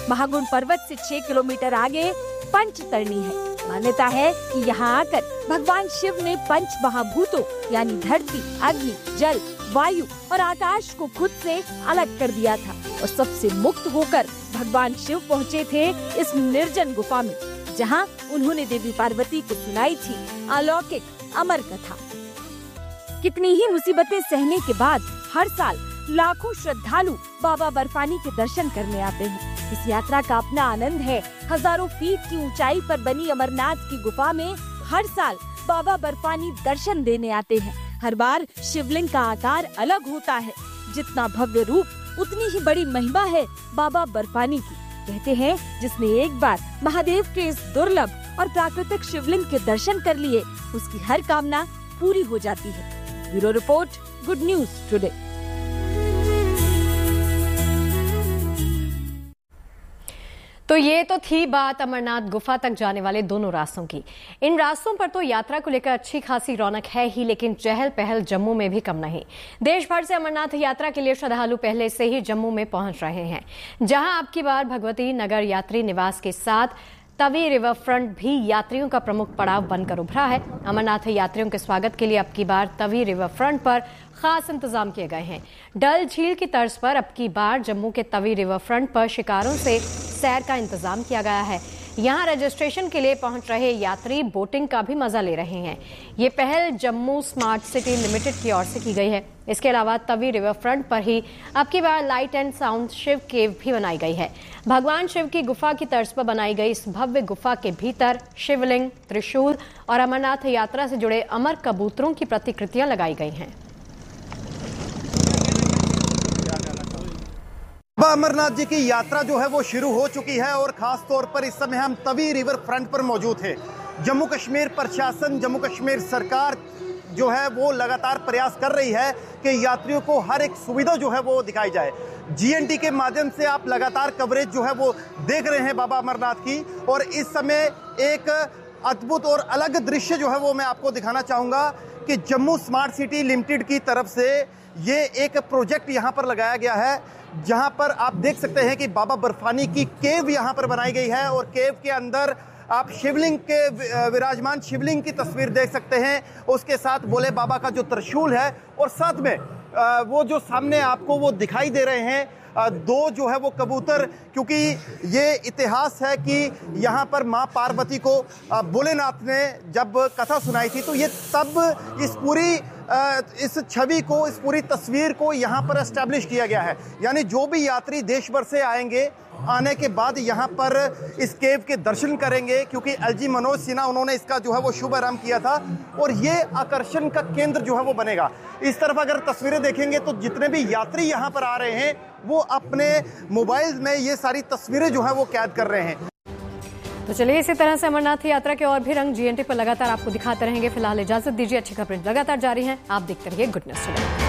महागुण पर्वत से 6 किलोमीटर आगे पंचतरणी है। मान्यता है कि यहाँ आकर भगवान शिव ने पंच महाभूतों यानी धरती, अग्नि, जल, वायु और आकाश को खुद से अलग कर दिया था और सबसे मुक्त होकर भगवान शिव पहुँचे थे इस निर्जन गुफा में, जहाँ उन्होंने देवी पार्वती को सुनाई थी अलौकिक अमर कथा। कितनी ही मुसीबतें सहने के बाद हर साल लाखों श्रद्धालु बाबा बर्फानी के दर्शन करने आते हैं। इस यात्रा का अपना आनंद है। हजारों फीट की ऊंचाई पर बनी अमरनाथ की गुफा में हर साल बाबा बर्फानी दर्शन देने आते हैं। हर बार शिवलिंग का आकार अलग होता है। जितना भव्य रूप उतनी ही बड़ी महिमा है बाबा बर्फानी की। कहते हैं जिसने एक बार महादेव के इस दुर्लभ और प्राकृतिक शिवलिंग के दर्शन कर लिए, उसकी हर कामना पूरी हो जाती है। Bureau report, good news today. तो ये तो थी बात अमरनाथ गुफा तक जाने वाले दोनों रास्तों की। इन रास्तों पर तो यात्रा को लेकर अच्छी खासी रौनक है ही, लेकिन चहल पहल जम्मू में भी कम नहीं। देश भर से अमरनाथ यात्रा के लिए श्रद्धालु पहले से ही जम्मू में पहुंच रहे हैं, जहां अब की बार भगवती नगर यात्री निवास के साथ तवी रिवर फ्रंट भी यात्रियों का प्रमुख पड़ाव बनकर उभरा है। अमरनाथ यात्रियों के स्वागत के लिए अब की बार तवी रिवर फ्रंट पर खास इंतजाम किए गए हैं। डल झील की तर्ज पर अब की बार जम्मू के तवी रिवर फ्रंट पर शिकारों से सैर का इंतजाम किया गया है। यहाँ रजिस्ट्रेशन के लिए पहुंच रहे यात्री बोटिंग का भी मजा ले रहे हैं। ये पहल जम्मू स्मार्ट सिटी लिमिटेड की ओर से की गई है। इसके अलावा तवी रिवर फ्रंट पर ही अब की बार लाइट एंड साउंड शिव केव भी बनाई गई है। भगवान शिव की गुफा की तर्ज पर बनाई गई इस भव्य गुफा के भीतर शिवलिंग, त्रिशूल और अमरनाथ यात्रा से जुड़े अमर कबूतरों की प्रतिकृतियां लगाई गई हैं। बाबा अमरनाथ जी की यात्रा जो है वो शुरू हो चुकी है और खास तौर पर इस समय हम तवी रिवर फ्रंट पर मौजूद हैं। जम्मू कश्मीर प्रशासन, जम्मू कश्मीर सरकार जो है वो लगातार प्रयास कर रही है कि यात्रियों को हर एक सुविधा जो है वो दिखाई जाए। जीएनटी के माध्यम से आप लगातार कवरेज जो है वो देख रहे हैं बाबा अमरनाथ की, और इस समय एक अद्भुत और अलग दृश्य जो है वो मैं आपको दिखाना चाहूँगा कि जम्मू स्मार्ट सिटी लिमिटेड की तरफ से ये एक प्रोजेक्ट यहाँ पर लगाया गया है, जहाँ पर आप देख सकते हैं कि बाबा बर्फानी की केव यहाँ पर बनाई गई है और केव के अंदर आप शिवलिंग के विराजमान शिवलिंग की तस्वीर देख सकते हैं। उसके साथ भोले बाबा का जो त्रिशूल है और साथ में वो जो सामने आपको वो दिखाई दे रहे हैं दो जो है वो कबूतर, क्योंकि ये इतिहास है कि यहाँ पर माँ पार्वती को भोलेनाथ ने जब कथा सुनाई थी तो ये तब इस छवि को, इस पूरी तस्वीर को यहाँ पर एस्टैब्लिश किया गया है। यानी जो भी यात्री देश भर से आएंगे, आने के बाद यहाँ पर इस केव के दर्शन करेंगे, क्योंकि एलजी मनोज सिन्हा उन्होंने इसका जो है वो शुभारंभ किया था और ये आकर्षण का केंद्र जो है वो बनेगा। इस तरफ अगर तस्वीरें देखेंगे तो जितने भी यात्री यहाँ पर आ रहे हैं वो अपने मोबाइल में ये सारी तस्वीरें जो है वो कैद कर रहे हैं। तो चलिए, इसी तरह से अमरनाथ यात्रा के और भी रंग जीएनटी पर लगातार आपको दिखाते रहेंगे। फिलहाल इजाजत दीजिए, अच्छी खबरें लगातार जारी हैं। आप देखते रहिए गुड न्यूज टुडे।